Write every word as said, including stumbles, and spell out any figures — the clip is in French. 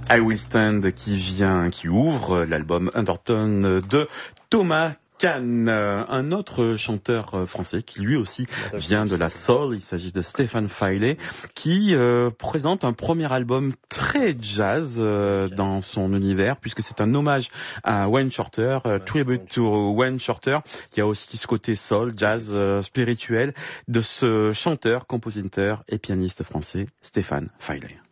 I Will Stand qui vient, qui ouvre l'album Undertone de Thomas Kahn, un autre chanteur français qui lui aussi vient de la soul. Il s'agit de Stéphane Filey qui euh, présente un premier album très jazz euh, dans son univers, puisque c'est un hommage à Wayne Shorter, euh, tribute to Wayne Shorter. Il y a aussi ce côté soul, jazz euh, spirituel de ce chanteur, compositeur et pianiste français Stéphane Filey.